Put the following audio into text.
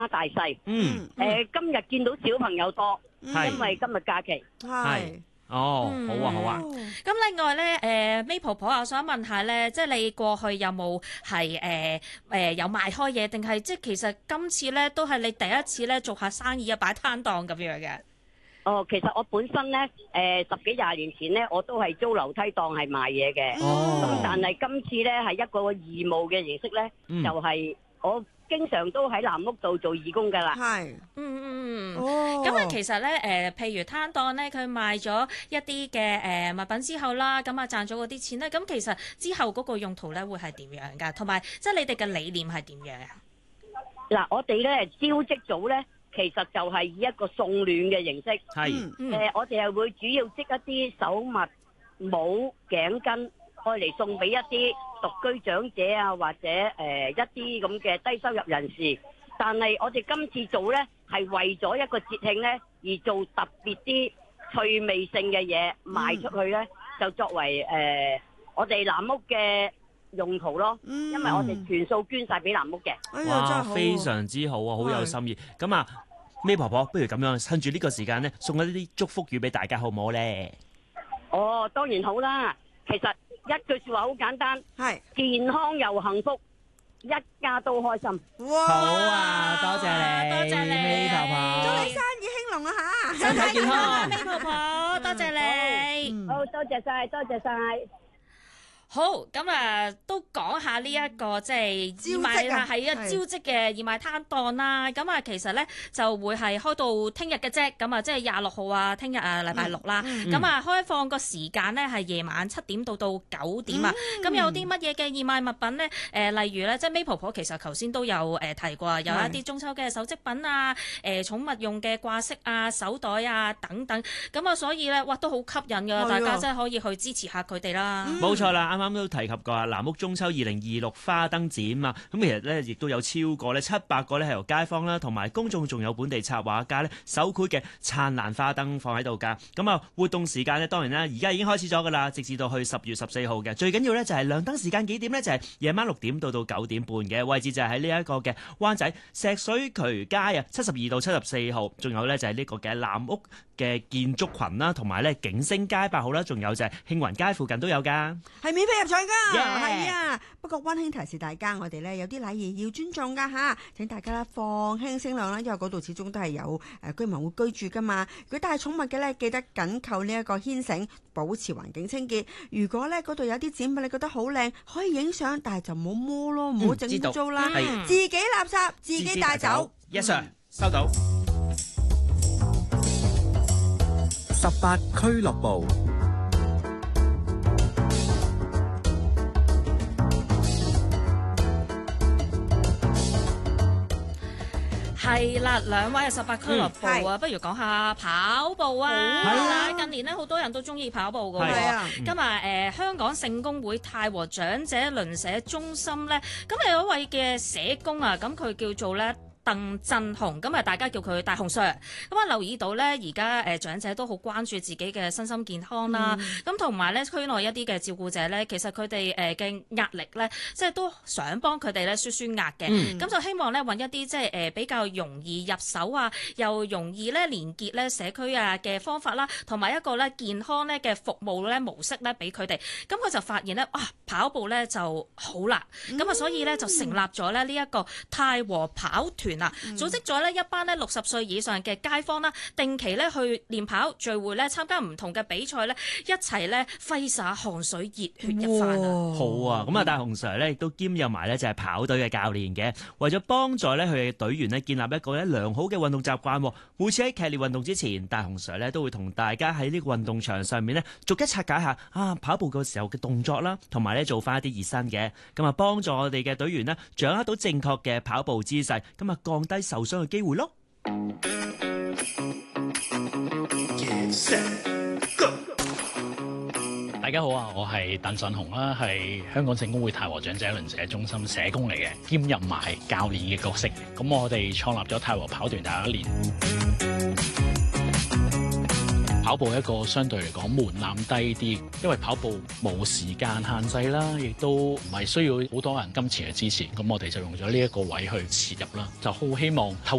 大細。今日見到小朋友多，因為今日假期。 係。好啊，好啊。 咁另外咧，May 婆婆，我想問下咧，即係你過去有冇係有賣開嘢，定係即係其實今次咧都係你第一次咧做下生意啊，擺攤檔咁樣嘅？ 其實我本身咧，10幾20年前咧，我都係租樓梯檔係賣嘢嘅。咁但係今次咧係一個義務嘅形式咧，就係我經常都喺藍屋度做義工㗎啦。 係。 咁啊，其實咧譬如攤檔咧，佢賣咗一啲嘅物品之後啦，咁啊賺咗嗰啲錢咧，咁其實之後嗰個用途咧會係點樣㗎？同埋即係你哋嘅理念係點樣啊？ 嗱，我哋咧招積組咧，其實就係以一個送暖嘅形式。係。我哋係會主要織一啲手襪、帽、頸巾，愛嚟送俾一啲獨居長者啊，或者一啲咁嘅低收入人士。但係我哋今次做咧，係為咗一個節慶咧而做特別啲趣味性嘅嘢賣出去咧，就作為我哋藍屋嘅用途咯。因為我哋全數捐晒俾藍屋嘅。 哇，非常之好啊，好有心意。咁啊，May 婆婆，不如咁樣趁住呢個時間咧，送一啲祝福語俾大家，好唔好咧？ 當然好啦。其實一句說話好簡單，係健康又幸福，一家都開心。 哇！好啊，多謝你， 多謝你 ，May 婆婆， 祝你生意興隆啊吓， 身體健康 ，May 婆婆，多謝你。 好，多謝晒，多謝晒。 好，咁啊，都講下呢一個即係義賣啦，係招職嘅義賣攤檔啦。咁啊，其實咧就會係開到聽日嘅啫。咁啊，即係26號啊，聽日啊，禮拜6啦。咁啊，開放個時間咧係夜晚7點到9點啊。咁有啲乜嘢嘅義賣物品咧？例如咧，即係 May 婆婆其實頭先都有提過，有一啲中秋嘅手織品啊，寵物用嘅掛飾啊、手袋啊等等。咁啊，所以咧，哇，都好吸引㗎，大家真係可以去支持下佢哋啦。 冇錯啦，啱啱都提及過啊，藍屋中秋2026花燈展啊，咁其實咧亦都有超過咧700個咧係由街坊啦同埋公眾仲有本地插畫家咧手繪嘅燦爛花燈放喺度㗎。咁啊，活動時間咧當然啦，而家已經開始咗㗎啦，直至到去10月14號嘅。最緊要咧就係亮燈時間幾點咧？就係夜晚6點到9點半嘅，位置就係喺呢一個嘅灣仔石水渠街啊72到74號，仲有咧就係呢個嘅藍屋嘅建築群啦，同埋咧景星街8號啦，仲有就係慶雲街附近都有㗎， 係免費入場㗎。 Yeah. 係啊，不過溫馨提示大家，我哋咧有啲禮儀要尊重㗎吓，請大家放輕聲量啦，因為嗰度始終都係有居民會居住㗎嘛。如果帶寵物嘅咧，記得緊扣呢一個牽繩，保持環境清潔。如果咧嗰度有啲展品你覺得好靚，可以影相，但係就唔好摸咯，唔好整污糟啦。自己垃圾自己帶走。 Yes sir，收到。 18俱樂部。 係啦，兩位係18俱樂部啊，不如講下跑步啊。係啊，近年咧好多人都中意跑步㗎喎。今日香港聖公會太和長者鄰舍中心咧，咁有一位嘅社工啊，咁佢叫做咧鄧振雄，咁啊大家叫佢大雄 Sir。咁啊留意到咧，而家長者都好關注自己嘅身心健康啦。咁同埋咧區內一啲嘅照顧者咧，其實佢哋嘅壓力咧，即係都想幫佢哋咧舒壓嘅。咁就希望咧揾一啲即係比較容易入手啊，又容易咧連結咧社區啊嘅方法啦，同埋一個咧健康咧嘅服務咧模式咧俾佢哋。咁佢就發現咧，跑步咧就好啦。咁啊所以咧就成立咗咧呢一個太和跑團。組織咗咧一班咧60歲以上嘅街坊啦，定期咧去練跑聚會咧，參加唔同嘅比賽咧，一齊咧揮灑汗水，熱血一番啊！ 好啊，咁啊，大雄 Sir 咧亦都兼任埋咧就係跑隊嘅教練嘅，為咗幫助咧佢嘅隊員咧建立一個咧良好嘅運動習慣。每次喺劇烈運動之前，大雄 Sir 咧都會同大家喺呢個運動場上面咧逐一拆解下跑步嘅時候嘅動作啦，同埋咧做翻一啲熱身嘅，咁啊幫助我哋嘅隊員呢掌握到正確嘅跑步姿勢，咁啊降低受傷嘅機會咯。 大家好啊，我係鄧振雄啦，係香港聖公會太和長者鄰舍中心社工嚟嘅，兼任埋教練嘅角色。咁我哋創立咗太和跑團大約1年。 跑步一個相對嚟講門檻低啲，因為跑步冇時間限制啦，亦都唔係需要好多人金錢嘅支持，咁我哋就用咗呢一個位去切入啦，就好希望透